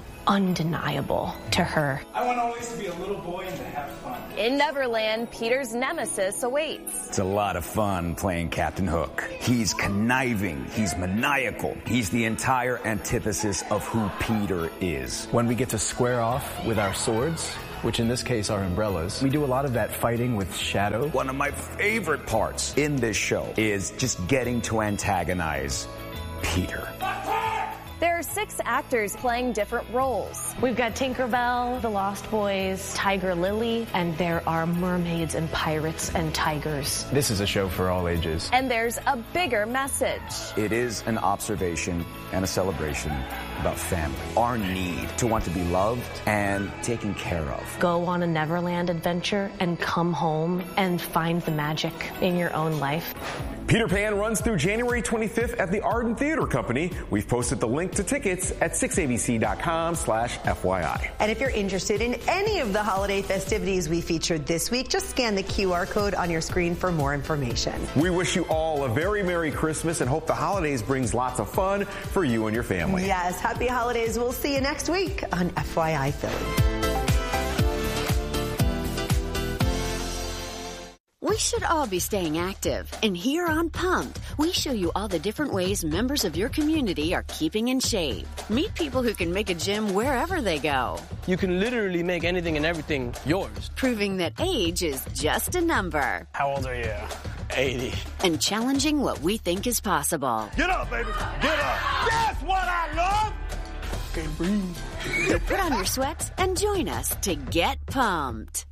undeniable to her. I want always to be a little boy and to have fun. In Neverland, Peter's nemesis awaits. It's a lot of fun playing Captain Hook. He's conniving, he's maniacal, he's the entire antithesis of who Peter is. When we get to square off with our swords, which in this case are umbrellas, we do a lot of that fighting with shadow. One of my favorite parts in this show is just getting to antagonize Peter. There are six actors playing different roles. We've got Tinkerbell, the Lost Boys, Tiger Lily, and there are mermaids and pirates and tigers. This is a show for all ages. And there's a bigger message. It is an observation and a celebration about family. Our need to want to be loved and taken care of. Go on a Neverland adventure and come home and find the magic in your own life. Peter Pan runs through January twenty-fifth at the Arden Theater Company. We've posted the link to tickets at six A B C dot com slash F Y I. And if you're interested in any of the holiday festivities we featured this week, just scan the Q R code on your screen for more information. We wish you all a very Merry Christmas and hope the holidays brings lots of fun for you and your family. Yes, happy holidays. We'll see you next week on F Y I Philly. We should all be staying active. And here on Pumped, we show you all the different ways members of your community are keeping in shape. Meet people who can make a gym wherever they go. You can literally make anything and everything yours. Proving that age is just a number. How old are you? eighty. And challenging what we think is possible. Get up, baby. Get up. That's what I love. Okay, breathe. So put on your sweats and join us to get pumped.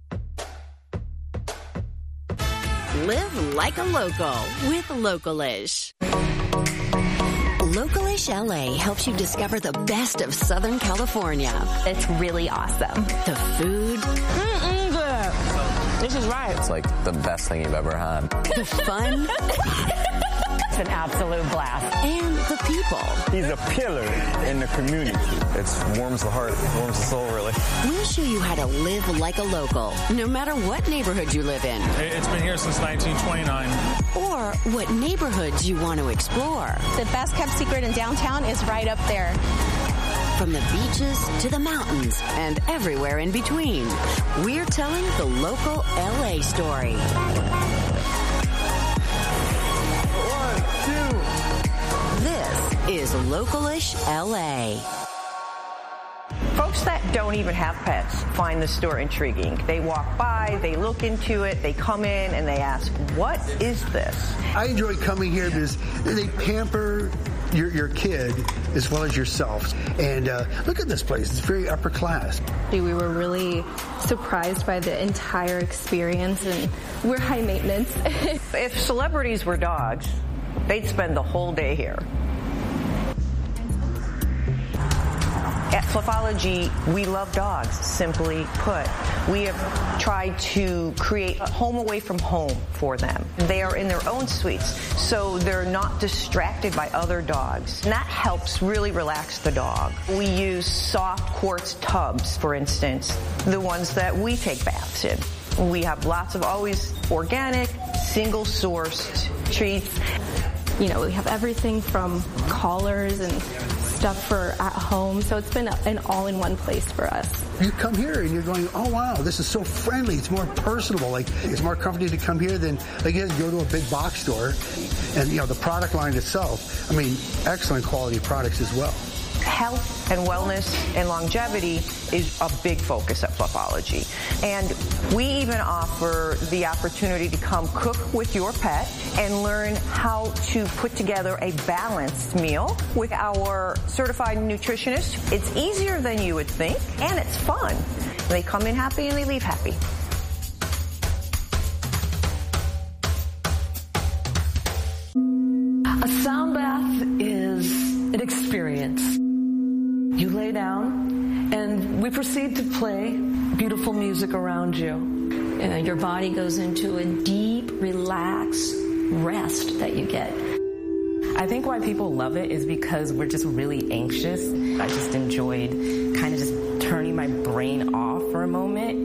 Live like a local with Localish. Localish L A helps you discover the best of Southern California. It's really awesome. The food. Mm-mm, good. This is right. It's like the best thing you've ever had. The fun. It's an absolute blast. And the people. He's a pillar in the community. It warms the heart, warms the soul, really. We'll show you how to live like a local, no matter what neighborhood you live in. It's been here since nineteen twenty-nine. Or what neighborhoods you want to explore. The best kept secret in downtown is right up there. From the beaches to the mountains and everywhere in between, we're telling the local L A story. This is Localish L A. Folks that don't even have pets find the store intriguing. They walk by, they look into it, they come in and they ask, what is this? I enjoy coming here because they pamper your, your kid as well as yourself. And uh, look at this place. It's very upper class. We were really surprised by the entire experience, and we're high maintenance. If celebrities were dogs, they'd spend the whole day here. At Fluffology, we love dogs, simply put. We have tried to create a home away from home for them. They are in their own suites, so they're not distracted by other dogs. And that helps really relax the dog. We use soft quartz tubs, for instance, the ones that we take baths in. We have lots of always organic, single-sourced treats. You know, we have everything from collars and stuff for at home, so it's been an all-in-one place for us. You come here and you're going, oh wow, this is so friendly. It's more personable. Like, it's more comforting to come here than like you go to a big box store. And you know, the product line itself, I mean, excellent quality products as well. Health and wellness and longevity is a big focus at Fluffology. And we even offer the opportunity to come cook with your pet and learn how to put together a balanced meal with our certified nutritionist. It's easier than you would think, and it's fun. They come in happy and they leave happy. A sound bath is an experience. You lay down, and we proceed to play beautiful music around you. Uh, your body goes into a deep, relaxed rest that you get. I think why people love it is because we're just really anxious. I just enjoyed kind of just turning my brain off for a moment.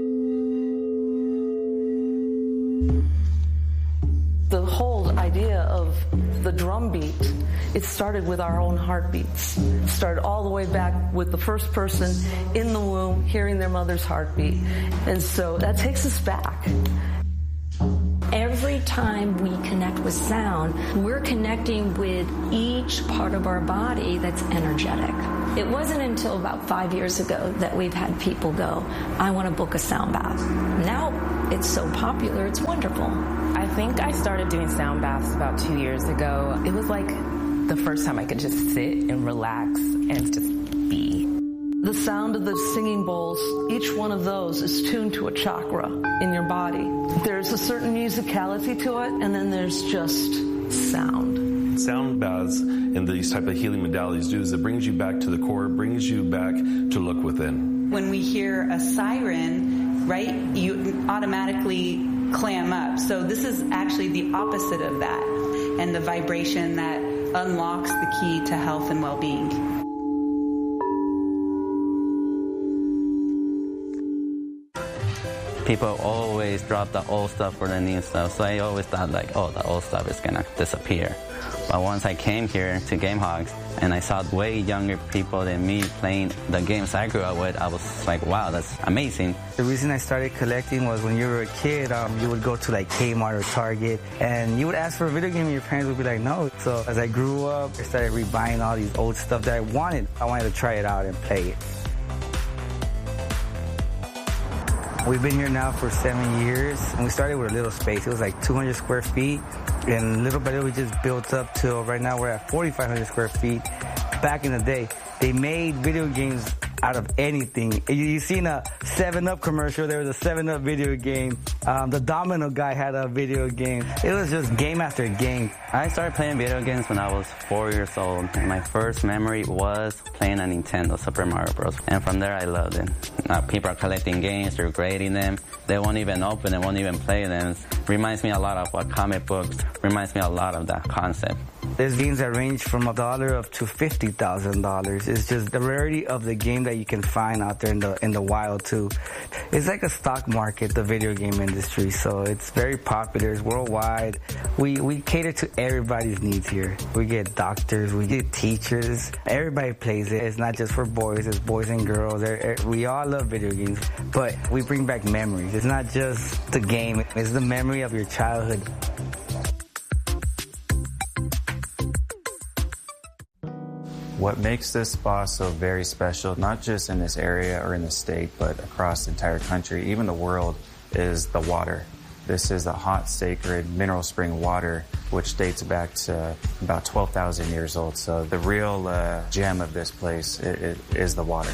The whole idea of the drum beat, it started with our own heartbeats. It started all the way back with the first person in the womb hearing their mother's heartbeat. And so that takes us back. Every time we connect with sound, we're connecting with each part of our body that's energetic. It wasn't until about five years ago that we've had people go, I want to book a sound bath. Now it's so popular, it's wonderful. I think I started doing sound baths about two years ago. It was like the first time I could just sit and relax and just be. The sound of the singing bowls, each one of those is tuned to a chakra in your body. There's a certain musicality to it, and then there's just sound. Sound baths and these type of healing modalities do is it brings you back to the core, brings you back to look within. When we hear a siren, right, you automatically clam up. So this is actually the opposite of that, and the vibration that unlocks the key to health and well-being. People always drop the old stuff for the new stuff, so I always thought like, oh, the old stuff is gonna disappear. But once I came here to GameHogs and I saw way younger people than me playing the games I grew up with, I was like, wow, that's amazing. The reason I started collecting was when you were a kid, um, you would go to like Kmart or Target and you would ask for a video game and your parents would be like, no. So as I grew up, I started rebuying all these old stuff that I wanted. I wanted to try it out and play it. We've been here now for seven years, and we started with a little space. It was like two hundred square feet, and little by little we just built up till right now we're at forty-five hundred square feet. Back in the day, they made video games out of anything. You, you seen a seven up commercial, there was a seven up video game. Um, the Domino guy had a video game. It was just game after game. I started playing video games when I was four years old. My first memory was playing a Nintendo Super Mario Bros. And from there I loved it. Uh, people are collecting games, they're grading them. They won't even open them, won't even play them. Reminds me a lot of what comic books, reminds me a lot of that concept. There's games that range from a dollar up to fifty thousand dollars. It's just the rarity of the game that you can find out there in the in the wild too. It's like a stock market, the video game industry. So it's very popular. It's worldwide. We we cater to everybody's needs here. We get doctors, we get teachers. Everybody plays it. It's not just for boys. It's boys and girls. We all love video games, but we bring back memories. It's not just the game. It's the memory of your childhood. What makes this spa so very special, not just in this area or in the state, but across the entire country, even the world, is the water. This is the hot, sacred mineral spring water, which dates back to about twelve thousand years old. So the real uh, gem of this place it, it is the water.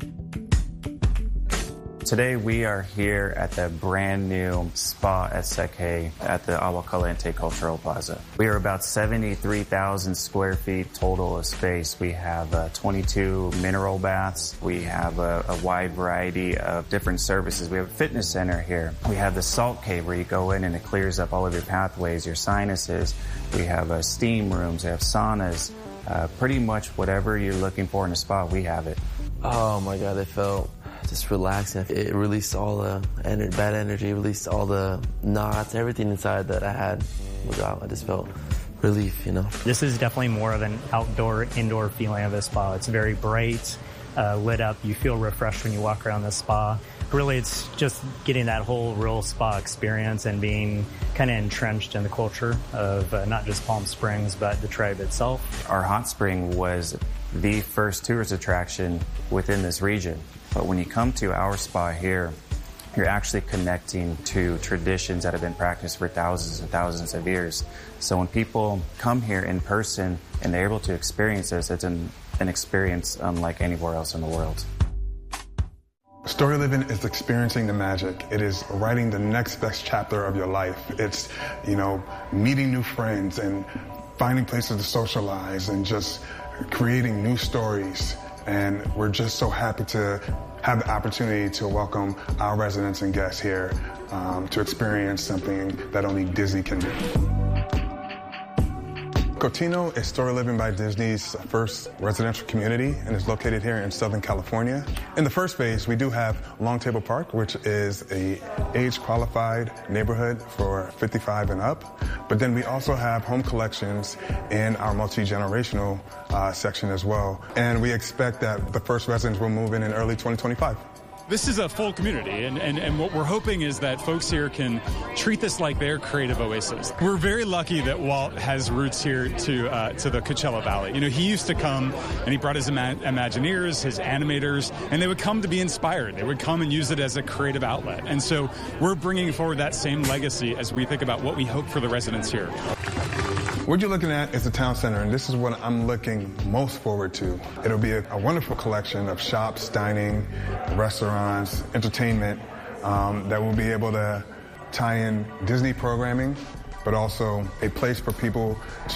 Today we are here at the brand new spa at Sek-Hei at the Agua Caliente Cultural Plaza. We are about seventy-three thousand square feet total of space. We have uh, twenty-two mineral baths. We have a, a wide variety of different services. We have a fitness center here. We have the salt cave where you go in and it clears up all of your pathways, your sinuses. We have uh, steam rooms. We have saunas. Uh, pretty much whatever you're looking for in a spa, we have it. Oh my God, it felt just relaxing. It released all the ener- bad energy, released all the knots, everything inside that I had was out. I just felt relief, you know. This is definitely more of an outdoor, indoor feeling of a spa. It's very bright, uh, lit up. You feel refreshed when you walk around the spa. Really, it's just getting that whole real spa experience and being kind of entrenched in the culture of uh, not just Palm Springs, but the tribe itself. Our hot spring was the first tourist attraction within this region. But when you come to our spa here, you're actually connecting to traditions that have been practiced for thousands and thousands of years. So when people come here in person and they're able to experience this, it's an, an experience unlike anywhere else in the world. Story living is experiencing the magic. It is writing the next best chapter of your life. It's, you know, meeting new friends and finding places to socialize and just creating new stories. And we're just so happy to have the opportunity to welcome our residents and guests here um, to experience something that only Disney can do. Cotino is Story Living by Disney's first residential community and is located here in Southern California. In the first phase, we do have Long Table Park, which is a age-qualified neighborhood for fifty-five and up. But then we also have home collections in our multi-generational uh, section as well. And we expect that the first residents will move in in early twenty twenty-five. This is a full community, and, and, and what we're hoping is that folks here can treat this like their creative oasis. We're very lucky that Walt has roots here to uh, to the Coachella Valley. You know, he used to come, and he brought his ima- Imagineers, his animators, and they would come to be inspired. They would come and use it as a creative outlet. And so we're bringing forward that same legacy as we think about what we hope for the residents here. What you're looking at is the town center, and this is what I'm looking most forward to. It'll be a, a wonderful collection of shops, dining, restaurants, entertainment um, that will be able to tie in Disney programming, but also a place for people to